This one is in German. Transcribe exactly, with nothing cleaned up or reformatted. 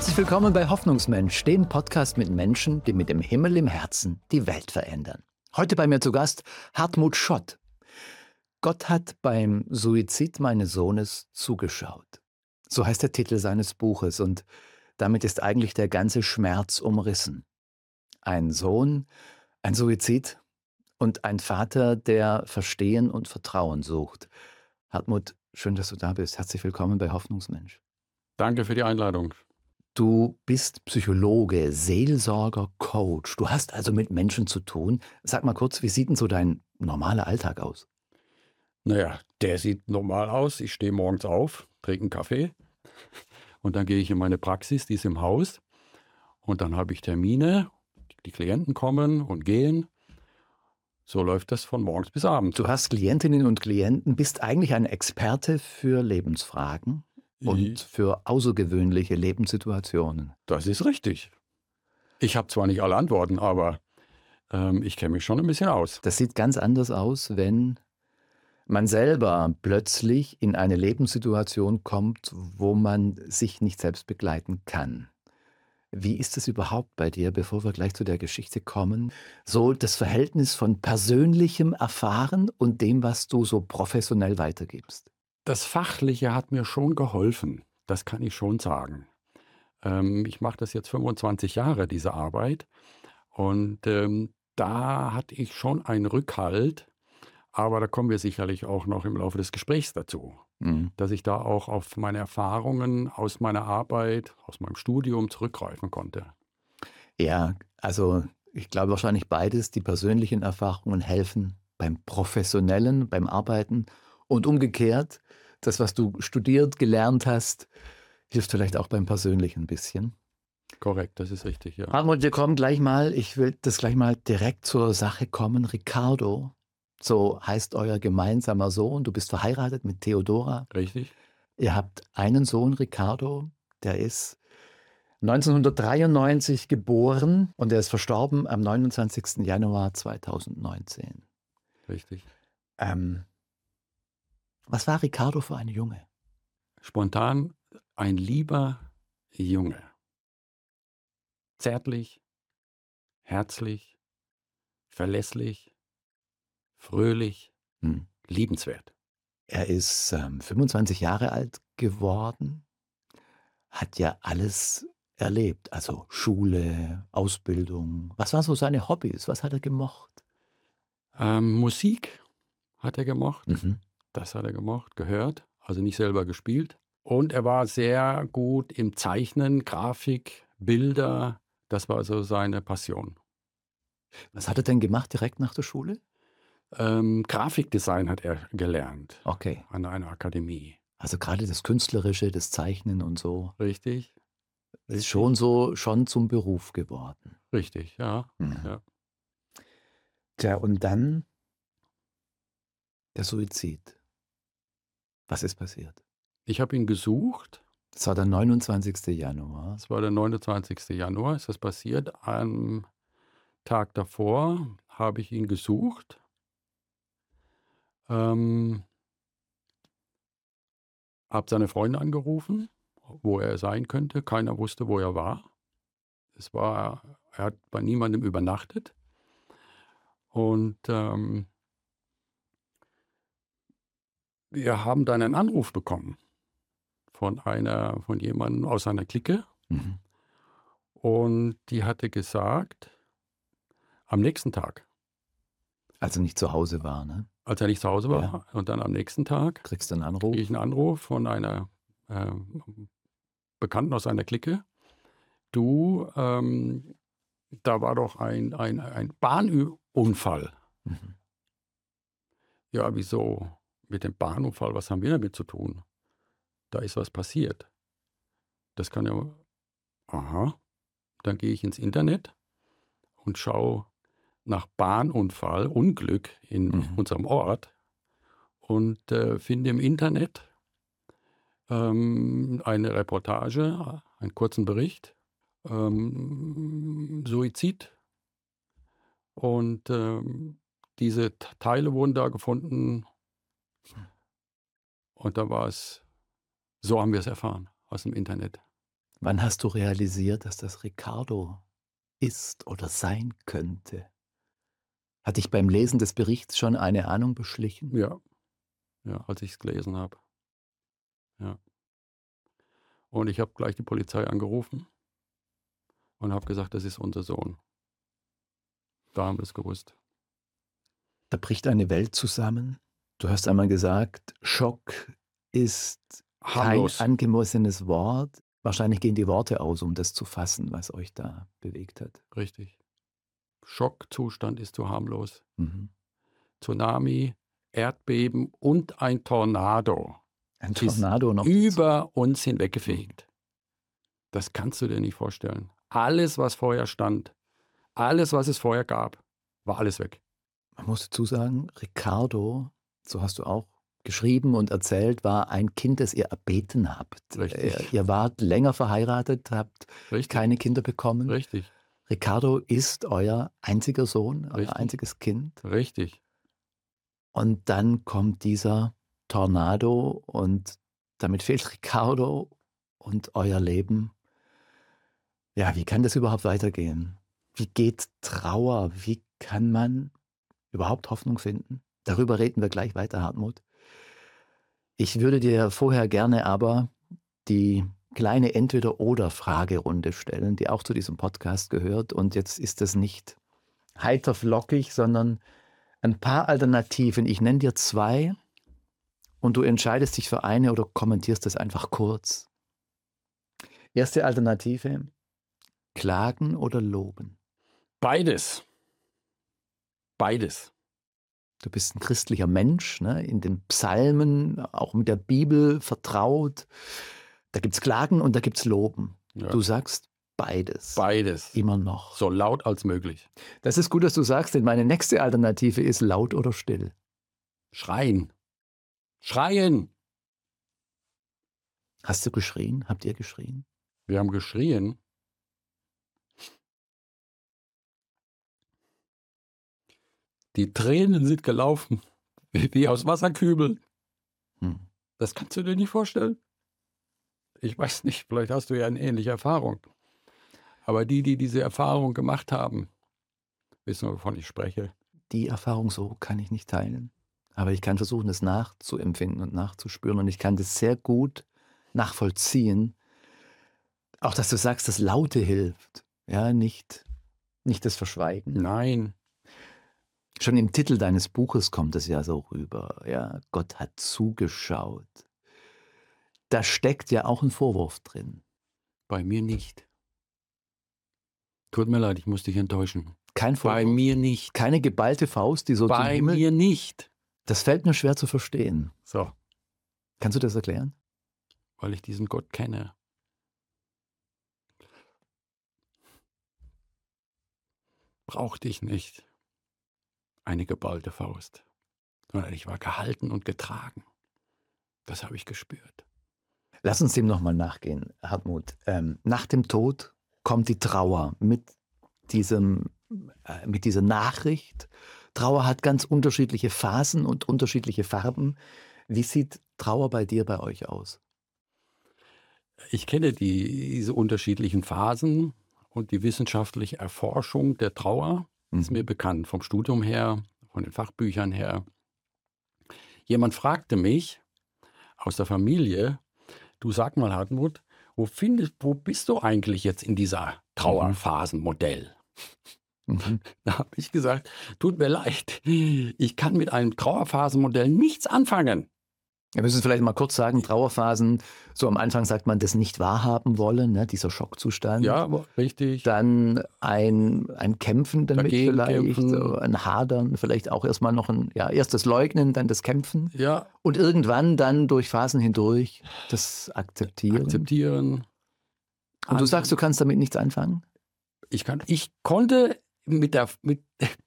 Herzlich willkommen bei Hoffnungsmensch, dem Podcast mit Menschen, die mit dem Himmel im Herzen die Welt verändern. Heute bei mir zu Gast Hartmut Schott. Gott hat beim Suizid meines Sohnes zugeschaut. So heißt der Titel seines Buches und damit ist eigentlich der ganze Schmerz umrissen. Ein Sohn, ein Suizid und ein Vater, der Verstehen und Vertrauen sucht. Hartmut, schön, dass du da bist. Herzlich willkommen bei Hoffnungsmensch. Danke für die Einladung. Du bist Psychologe, Seelsorger, Coach. Du hast also mit Menschen zu tun. Sag mal kurz, wie sieht denn so dein normaler Alltag aus? Naja, der sieht normal aus. Ich stehe morgens auf, trinke einen Kaffee und dann gehe ich in meine Praxis, die ist im Haus. Und dann habe ich Termine, die Klienten kommen und gehen. So läuft das von morgens bis abends. Du hast Klientinnen und Klienten, bist eigentlich ein Experte für Lebensfragen und für außergewöhnliche Lebenssituationen. Das ist richtig. Ich habe zwar nicht alle Antworten, aber ähm, ich kenne mich schon ein bisschen aus. Das sieht ganz anders aus, wenn man selber plötzlich in eine Lebenssituation kommt, wo man sich nicht selbst begleiten kann. Wie ist es überhaupt bei dir, bevor wir gleich zu der Geschichte kommen, so das Verhältnis von persönlichem Erfahren und dem, was du so professionell weitergibst? Das Fachliche hat mir schon geholfen, das kann ich schon sagen. Ähm, ich mache das jetzt fünfundzwanzig Jahre, diese Arbeit. Und ähm, da hatte ich schon einen Rückhalt, aber da kommen wir sicherlich auch noch im Laufe des Gesprächs dazu, Mhm. dass ich da auch auf meine Erfahrungen aus meiner Arbeit, aus meinem Studium zurückgreifen konnte. Ja, also ich glaube wahrscheinlich beides. Die persönlichen Erfahrungen helfen beim Professionellen, beim Arbeiten und umgekehrt, das, was du studiert, gelernt hast, hilft vielleicht auch beim Persönlichen ein bisschen. Korrekt, das ist richtig, ja. Hartmut, wir kommen gleich mal, ich will das gleich mal direkt zur Sache kommen. Ricardo, so heißt euer gemeinsamer Sohn. Du bist verheiratet mit Theodora. Richtig? Ihr habt einen Sohn, Ricardo, der ist neunzehnhundertdreiundneunzig geboren und er ist verstorben am neunundzwanzigsten Januar zweitausendneunzehn. Richtig. Ähm, was war Ricardo für ein Junge? Spontan ein lieber Junge. Zärtlich, herzlich, verlässlich, fröhlich, Hm. liebenswert. Er ist ähm, fünfundzwanzig Jahre alt geworden, hat ja alles erlebt, also Schule, Ausbildung. Was waren so seine Hobbys? Was hat er gemocht? Ähm, Musik hat er gemocht, Mhm. das hat er gemocht, gehört, also nicht selber gespielt. Und er war sehr gut im Zeichnen, Grafik, Bilder, das war so seine Passion. Was hat er denn gemacht direkt nach der Schule? Ähm, Grafikdesign hat er gelernt Okay, an einer Akademie. also gerade das Künstlerische, das Zeichnen und so, Richtig? das ist schon so schon zum Beruf geworden. Richtig, ja. Mhm. ja. Tja, und dann der Suizid. Was ist passiert? Ich habe ihn gesucht. Das war der neunundzwanzigsten Januar. Das war der neunundzwanzigsten Januar, ist das passiert. Am Tag davor habe ich ihn gesucht. Ähm, habe seine Freunde angerufen, wo er sein könnte. Keiner wusste, wo er war. Es war, er hat bei niemandem übernachtet. Und ähm, wir haben dann einen Anruf bekommen von einer, von jemandem aus seiner Clique. Mhm. Und die hatte gesagt, am nächsten Tag, Als er nicht zu Hause war, ne? als er nicht zu Hause war, Ja. und dann am nächsten Tag Kriegst du einen kriege Anruf? ich einen Anruf von einer äh, Bekannten aus seiner Clique. Du, ähm, da war doch ein, ein, ein Bahnunfall. Mhm. Ja, wieso? Mit dem Bahnunfall, was haben wir damit zu tun? Da ist was passiert. Das kann ja, aha. Dann gehe ich ins Internet und schaue nach Bahnunfall, Unglück in Mhm. unserem Ort und äh, finde im Internet ähm, eine Reportage, einen kurzen Bericht, ähm, Suizid. Und ähm, diese T- Teile wurden da gefunden und da war es, so haben wir es erfahren aus dem Internet. Wann hast du realisiert, dass das Ricardo ist oder sein könnte? Hat dich beim Lesen des Berichts schon eine Ahnung beschlichen? Ja, ja, als ich es gelesen habe. Ja. Und ich habe gleich die Polizei angerufen und habe gesagt, das ist unser Sohn. Da haben wir es gewusst. Da bricht eine Welt zusammen. Du hast einmal gesagt, Schock ist kein Harmlos. angemessenes Wort. Wahrscheinlich gehen die Worte aus, um das zu fassen, was euch da bewegt hat. Richtig. Schockzustand ist zu harmlos. Mhm. Tsunami, Erdbeben und ein Tornado Ein ist Tornado noch dazu. über uns hinweggefegt. Das kannst du dir nicht vorstellen. Alles, was vorher stand, alles, was es vorher gab, war alles weg. Man muss dazu sagen, Ricardo, so hast du auch geschrieben und erzählt, war ein Kind, das ihr erbeten habt. Richtig. Ihr wart länger verheiratet, habt Richtig. keine Kinder bekommen. Richtig. Ricardo ist euer einziger Sohn, euer Richtig. einziges Kind. Richtig. Und dann kommt dieser Tornado und damit fehlt Ricardo und euer Leben. Ja, wie kann das überhaupt weitergehen? Wie geht Trauer? Wie kann man überhaupt Hoffnung finden? Darüber reden wir gleich weiter, Hartmut. Ich würde dir vorher gerne aber die kleine Entweder-oder-Fragerunde stellen, die auch zu diesem Podcast gehört. Und jetzt ist es nicht heiter flockig, sondern ein paar Alternativen. Ich nenne dir zwei und du entscheidest dich für eine oder kommentierst es einfach kurz. Erste Alternative, klagen oder loben? Beides. Beides. Du bist ein christlicher Mensch, ne? In den Psalmen, auch mit der Bibel vertraut. Da gibt es Klagen und da gibt es Loben. Ja. Du sagst beides. Beides. Immer noch. So laut als möglich. Das ist gut, dass du sagst, denn meine nächste Alternative ist laut oder still. Schreien. Schreien. Hast du geschrien? Habt ihr geschrien? Wir haben geschrien. Die Tränen sind gelaufen, wie, wie aus Wasserkübeln. Hm. Das kannst du dir nicht vorstellen. Ich weiß nicht, vielleicht hast du ja eine ähnliche Erfahrung. Aber die, die diese Erfahrung gemacht haben, wissen, wovon ich spreche. Die Erfahrung so kann ich nicht teilen. Aber ich kann versuchen, das nachzuempfinden und nachzuspüren. Und ich kann das sehr gut nachvollziehen. Auch, dass du sagst, das Laute hilft. Ja, nicht, nicht das Verschweigen. Nein. Schon im Titel deines Buches kommt es ja so rüber. Ja, Gott hat zugeschaut. Da steckt ja auch ein Vorwurf drin. Bei mir nicht. Tut mir leid, ich muss dich enttäuschen. Kein Vorwurf. Bei mir nicht. Keine geballte Faust, die so zum Bei Himmel... mir nicht. Das fällt mir schwer zu verstehen. So, Kannst du das erklären? weil ich diesen Gott kenne. Brauchte ich nicht eine geballte Faust, sondern ich war gehalten und getragen. Das habe ich gespürt. Lass uns dem nochmal nachgehen, Hartmut. Ähm, nach dem Tod kommt die Trauer mit, diesem, äh, mit dieser Nachricht. Trauer hat ganz unterschiedliche Phasen und unterschiedliche Farben. Wie sieht Trauer bei dir, bei euch aus? Ich kenne die, diese unterschiedlichen Phasen und die wissenschaftliche Erforschung der Trauer ist mir bekannt, vom Studium her, von den Fachbüchern her. Jemand fragte mich aus der Familie, du sag mal, Hartmut, wo, findest, wo bist du eigentlich jetzt in dieser Trauerphasenmodell? Mhm. Da habe ich gesagt, tut mir leid, ich kann mit einem Trauerphasenmodell nichts anfangen. Wir müssen vielleicht mal kurz sagen, Trauerphasen, so am Anfang sagt man, das nicht wahrhaben wollen, ne, dieser Schockzustand. Ja, richtig. Dann ein, ein Kämpfen damit Dagegen vielleicht, kämpfen. so ein Hadern, vielleicht auch erstmal noch ein, ja, erst das Leugnen, dann das Kämpfen Ja, und irgendwann dann durch Phasen hindurch das Akzeptieren. akzeptieren. Und du sagst, du kannst damit nichts anfangen? Ich, kann, ich konnte mit der, mit,